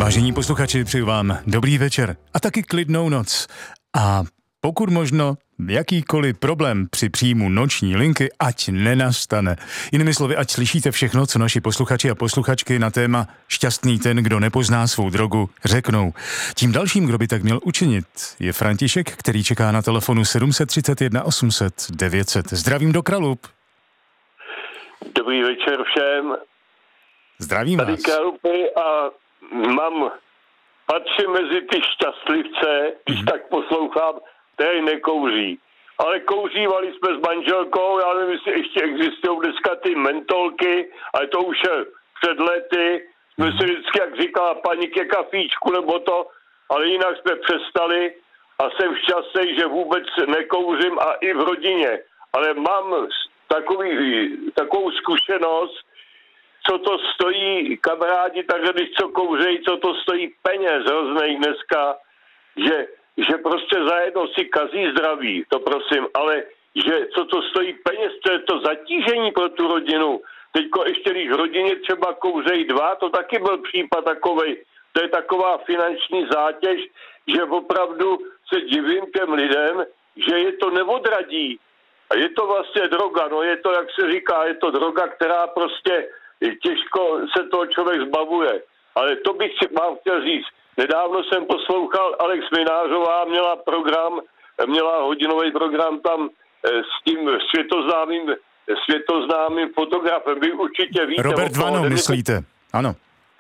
Vážení posluchači, přeju vám dobrý večer a taky klidnou noc. A pokud možno jakýkoliv problém při příjmu noční linky, ať nenastane. Jinými slovy, ať slyšíte všechno, co naši posluchači a posluchačky na téma šťastný ten, kdo nepozná svou drogu, řeknou. Tím dalším, kdo by tak měl učinit, je František, který čeká na telefonu 731 800 900. Zdravím do Kralup. Dobrý večer všem. Zdravím vás. Tady Kralupy a patřím mezi ty šťastlivce, když tak poslouchám, který nekouří. Ale kouřívali jsme s manželkou, já nevím, jestli ještě existují dneska ty mentolky, ale to už je před lety. Jsme si vždycky, jak říkala paní, ke kafíčku nebo to, ale jinak jsme přestali a jsem šťastný, že vůbec nekouřím a i v rodině. Ale mám takovou zkušenost, co to stojí, kamarádi, takhle když co kouřejí, co to stojí peněz hroznej dneska, že prostě zajedno si kazí zdraví, to prosím, ale že co to stojí peněz, to je to zatížení pro tu rodinu. Teďko ještě když v rodině třeba kouřejí dva, to taky byl případ takovej, to je taková finanční zátěž, že opravdu se divím těm lidem, že je to neodradí. A je to vlastně droga, no je to, jak se říká, je to droga, která prostě těžko se toho člověk zbavuje. Ale to bych si vám chtěl říct. Nedávno jsem poslouchal, Alex Minářová měla hodinový program tam s tím světoznámým fotografem. Vy určitě víte. Robert Vano, myslíte? Ano.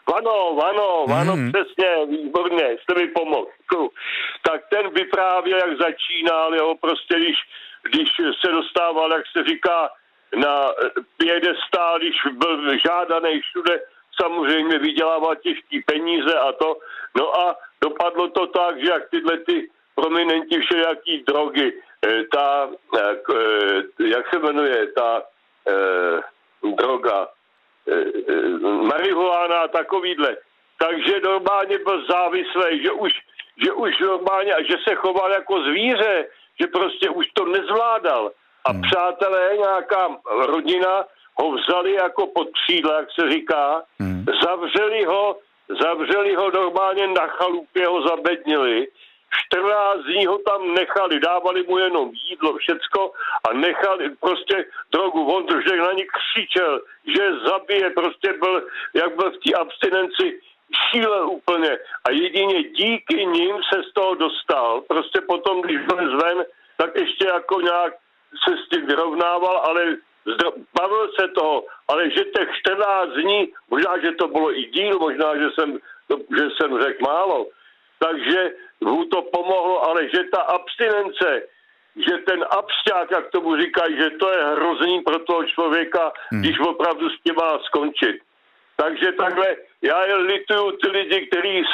Vano, přesně, výborně, jste mi pomohl. Tak ten vyprávěl, jak začínal, jeho prostě, když se dostával, jak se říká, na piedestál, když byl žádaný všude, samozřejmě vydělával těžký peníze a to. No a dopadlo to tak, že jak tyhle ty prominenti všelijaký drogy, jak se jmenuje, ta droga, marihuana a takovýhle. Takže normálně byl závislý, že už normálně, že se choval jako zvíře, že prostě už to nezvládal. A přátelé, nějaká rodina ho vzali jako pod křídla, jak se říká, zavřeli ho normálně na chalupě, ho zabednili, 14 dní ho tam nechali, dávali mu jenom jídlo, všecko a nechali prostě drogu. On na ní křičel, že zabije, prostě jak byl v té abstinenci, šílel úplně. A jedině díky nim se z toho dostal. Prostě potom, když byl zven, tak ještě jako nějak se s tím vyrovnával, ale bavil se toho, ale že těch 14 dní, možná, že to bylo i díl, možná, že jsem řekl málo, takže mu to pomohlo, ale že ta abstinence, že ten absťák, jak tomu říkají, že to je hrozný pro toho člověka, když opravdu s tím má skončit. Takže takhle, já je lituju ty lidi, kteří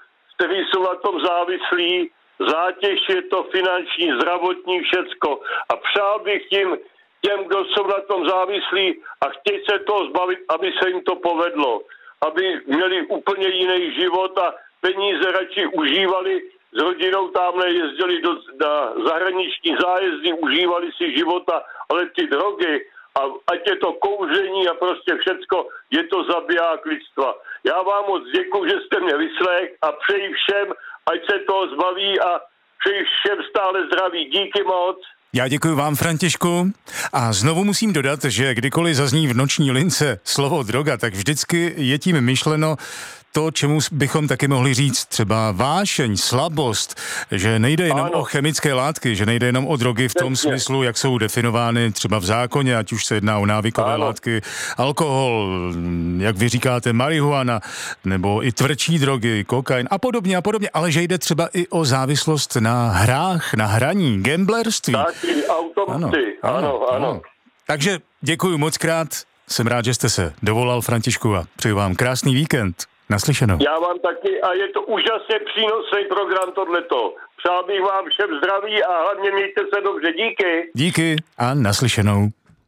jsou na tom závislí, zátěž je to finanční, zdravotní, všecko. A přál bych těm, kdo jsou na tom závislí a chtějí se toho zbavit, aby se jim to povedlo. Aby měli úplně jiný život a peníze radši užívali, s rodinou tamhle jezdili na zahraniční zájezdy, užívali si života, ale ty drogy, a ať je to kouření a prostě všecko, je to zabiják lidstva. Já vám moc děkuji, že jste mě vyslech a přeji všem, ať se toho zbaví a přeji všem stále zdraví. Díky moc. Já děkuji vám, Františku. A znovu musím dodat, že kdykoliv zazní v noční lince slovo droga, tak vždycky je tím myšleno to, čemu bychom taky mohli říct třeba vášeň, slabost, že nejde jenom o chemické látky, že nejde jenom o drogy v tom smyslu, jak jsou definovány třeba v zákoně, ať už se jedná o návykové látky, alkohol, jak vy říkáte, marihuana, nebo i tvrdší drogy, kokain a podobně, ale že jde třeba i o závislost na hrách, na hraní, gamblerství. Taky automaty, ano. Takže děkuji moc krát, jsem rád, že jste se dovolal, Františku, a přeju vám krásný víkend. Naslyšenou. Já vám taky a je to úžasně přínosný program tohleto. Přál bych vám všem zdraví a hlavně mějte se dobře. Díky. Díky a naslyšenou.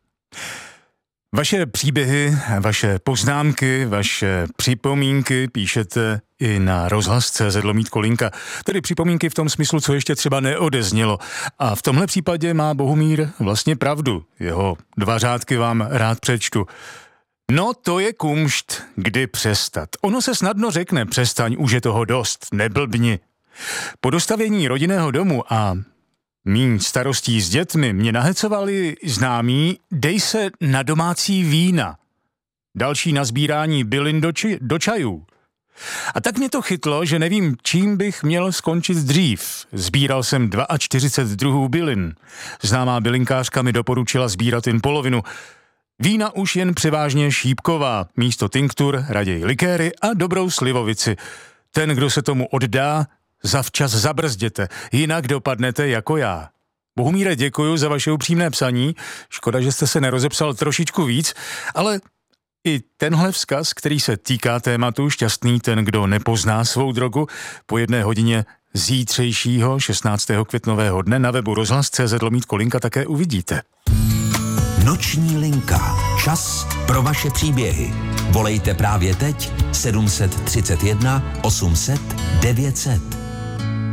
Vaše příběhy, vaše poznámky, vaše připomínky píšete i na rozhlas.cz/Linka. Tedy připomínky v tom smyslu, co ještě třeba neodeznělo. A v tomhle případě má Bohumír vlastně pravdu. Jeho 2 řádky vám rád přečtu. No to je kumšt, kdy přestat. Ono se snadno řekne, přestaň, už je toho dost, neblbni. Po dostavění rodinného domu a míň starostí s dětmi mě nahecovali známí, dej se na domácí vína. Další na sbírání bylin do čajů. A tak mě to chytlo, že nevím, čím bych měl skončit dřív. Sbíral jsem 42 druhů bylin. Známá bylinkářka mi doporučila sbírat jen polovinu. Vína už jen převážně šípková, místo tinktur raději likéry a dobrou slivovici. Ten, kdo se tomu oddá, zavčas zabrzděte, jinak dopadnete jako já. Bohumíre, děkuju za vaše upřímné psaní, škoda, že jste se nerozepsal trošičku víc, ale i tenhle vzkaz, který se týká tématu šťastný ten, kdo nepozná svou drogu, po 1 hodině zítřejšího 16. květnového dne na webu rozhlas.cz/linka také uvidíte. Noční linka. Čas pro vaše příběhy. Volejte právě teď 731 800 900.